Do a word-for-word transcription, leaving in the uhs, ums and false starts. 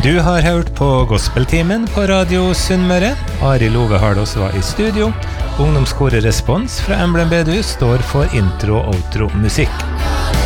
Du har hørt på Gospeltimen på Radio Sunnmøre. Ari Love Hardos var i studio. Ungdomskoret Respons fra Emblem Bedehus står for intro og outro musikk.